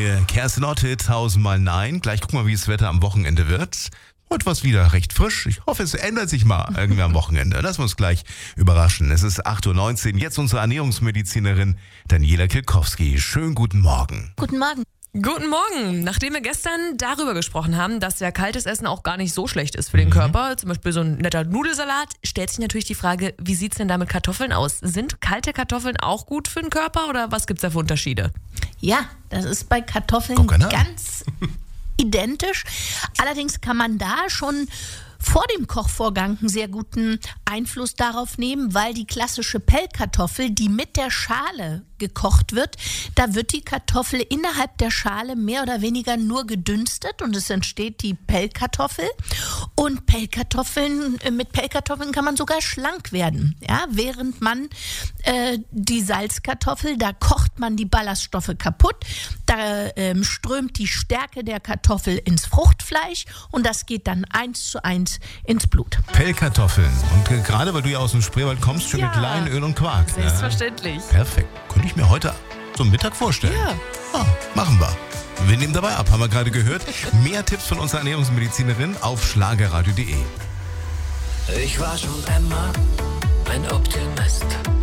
neue Kerstin Ott-Hit, 1000-mal Nein. Gleich gucken wir, wie das Wetter am Wochenende wird. Heute war es wieder recht frisch. Ich hoffe, es ändert sich mal irgendwie am Wochenende. Lassen wir uns gleich überraschen. Es ist 8.19 Uhr. Jetzt unsere Ernährungsmedizinerin Daniela Kilkowski. Schönen guten Morgen. Guten Morgen. Guten Morgen. Nachdem wir gestern darüber gesprochen haben, dass ja kaltes Essen auch gar nicht so schlecht ist für den Körper, zum Beispiel so ein netter Nudelsalat, stellt sich natürlich die Frage, wie sieht's denn da mit Kartoffeln aus? Sind kalte Kartoffeln auch gut für den Körper oder was gibt's da für Unterschiede? Ja, das ist bei Kartoffeln ganz identisch. Allerdings kann man da schon vor dem Kochvorgang einen sehr guten Einfluss darauf nehmen, weil die klassische Pellkartoffel, die mit der Schale gekocht wird, da wird die Kartoffel innerhalb der Schale mehr oder weniger nur gedünstet und es entsteht die Pellkartoffel. Und mit Pellkartoffeln kann man sogar schlank werden. Ja, während man die Salzkartoffel, da kocht man die Ballaststoffe kaputt, da strömt die Stärke der Kartoffel ins Fruchtfleisch und das geht dann 1:1 ins Blut. Pellkartoffeln. Und gerade weil du ja aus dem Spreewald kommst, schön mit Leinöl und Quark. Selbstverständlich. Perfekt. Könnte ich mir heute zum Mittag vorstellen. Ja. Machen wir. Wir nehmen dabei ab, haben wir gerade gehört. Mehr Tipps von unserer Ernährungsmedizinerin auf schlagerradio.de. Ich war schon immer ein Optimist.